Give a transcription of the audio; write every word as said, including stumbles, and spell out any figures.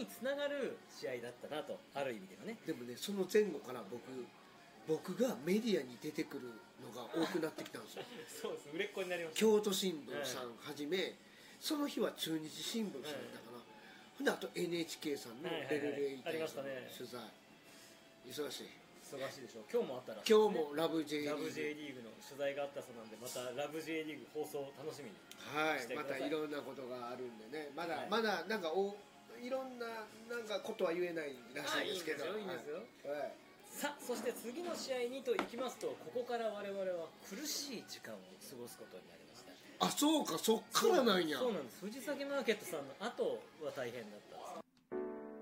につながる試合だったなと、ある意味ではね。 でもね、その前後から僕僕がメディアに出てくるのが多くなってきたんですよそうです、売れっ子になりました。 京都新聞さんはじめ、その日は中日新聞さんだから、ほんであと エヌエイチケー さんのベルレイ対の取材、忙しい忙しいでしょう。今日もあったら、ね、 今日もラブ J リーグラブ J リーグの取材があったそうなんで、またラブ J リーグ放送を楽しみにしてください。 はい、またいろんなことがあるんでね、まだ、 はい、 まだなんかおいろんななんかことは言えないらしいですけど、 いいんですよ、いいんですよ、 はいはい、 さあ、そして次の試合にといきますと、ここから我々は苦しい時間を過ごすことになりました。 あ、そうか、そっからなんや。 そうなんです。藤崎マーケットさんの後は大変だった。